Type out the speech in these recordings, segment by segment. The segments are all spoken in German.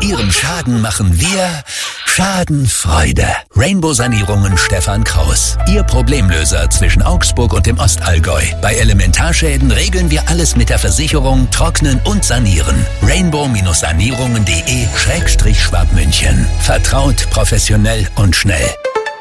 Ihrem Schaden machen wir Schadenfreude. Rainbow Sanierungen Stefan Kraus. Ihr Problemlöser zwischen Augsburg und dem Ostallgäu. Bei Elementarschäden regeln wir alles mit der Versicherung, trocknen und sanieren. Rainbow-sanierungen.de/Schwabmünchen. Vertraut, professionell und schnell.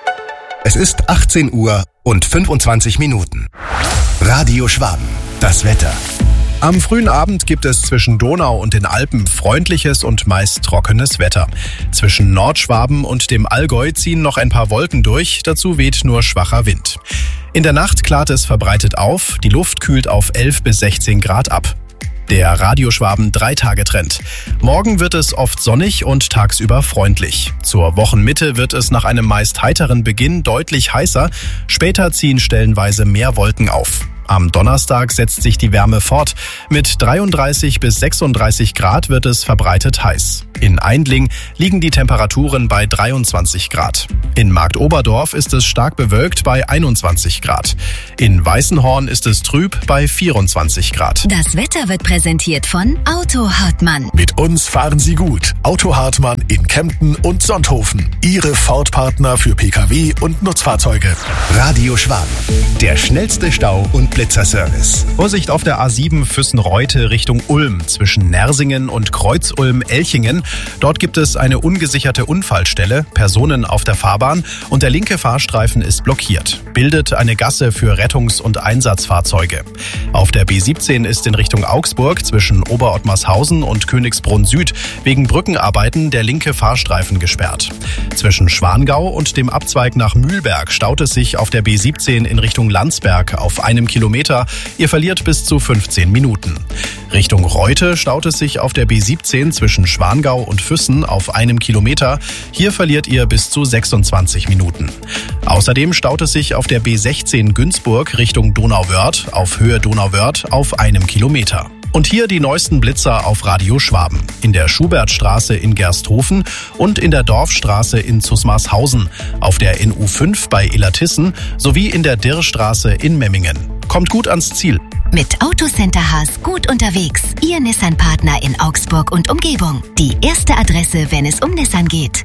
Es ist 18 Uhr und 25 Minuten. Radio Schwaben. Das Wetter. Am frühen Abend gibt es zwischen Donau und den Alpen freundliches und meist trockenes Wetter. Zwischen Nordschwaben und dem Allgäu ziehen noch ein paar Wolken durch, dazu weht nur schwacher Wind. In der Nacht klart es verbreitet auf, die Luft kühlt auf 11 bis 16 Grad ab. Der Radio Schwaben 3-Tage-Trend. Morgen wird es oft sonnig und tagsüber freundlich. Zur Wochenmitte wird es nach einem meist heiteren Beginn deutlich heißer, später ziehen stellenweise mehr Wolken auf. Am Donnerstag setzt sich die Wärme fort. Mit 33 bis 36 Grad wird es verbreitet heiß. In Aindling liegen die Temperaturen bei 23 Grad. In Marktoberdorf ist es stark bewölkt bei 21 Grad. In Weißenhorn ist es trüb bei 24 Grad. Das Wetter wird präsentiert von Auto Hartmann. Mit uns fahren Sie gut. Auto Hartmann in Kempten und Sonthofen. Ihre Ford-Partner für Pkw und Nutzfahrzeuge. Radio Schwaben. Der schnellste Stau- und Blitzerservice. Vorsicht auf der A7 Füssen-Reute Richtung Ulm zwischen Nersingen und Kreuz-Ulm-Elchingen. Dort gibt es eine ungesicherte Unfallstelle, Personen auf der Fahrbahn und der linke Fahrstreifen ist blockiert. Bildet eine Gasse für Rettungs- und Einsatzfahrzeuge. Auf der B17 ist in Richtung Augsburg zwischen Oberottmarshausen und Königsbrunn Süd wegen Brückenarbeiten der linke Fahrstreifen gesperrt. Zwischen Schwangau und dem Abzweig nach Mühlberg staut es sich auf der B17 in Richtung Landsberg auf 1 Kilometer. Ihr verliert bis zu 15 Minuten. Richtung Reute staut es sich auf der B17 zwischen Schwangau und Füssen auf 1 Kilometer. Hier verliert ihr bis zu 26 Minuten. Außerdem staut es sich auf der B16 Günzburg Richtung Donauwörth auf Höhe Donauwörth auf 1 Kilometer. Und hier die neuesten Blitzer auf Radio Schwaben. In der Schubertstraße in Gersthofen und in der Dorfstraße in Zusmarshausen, auf der NU5 bei Illertissen sowie in der Dirrstraße in Memmingen. Kommt gut ans Ziel. Mit Autocenter Haas gut unterwegs. Ihr Nissan-Partner in Augsburg und Umgebung. Die erste Adresse, wenn es um Nissan geht.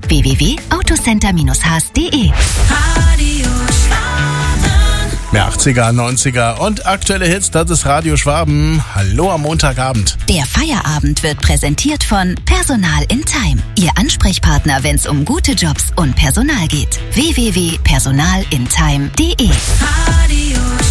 www.autocenter-haas.de. Radio Schwaben. Mehr 80er, 90er und aktuelle Hits, das ist Radio Schwaben. Hallo am Montagabend. Der Feierabend wird präsentiert von Personal in Time. Ihr Ansprechpartner, wenn es um gute Jobs und Personal geht. www.personalintime.de. Radio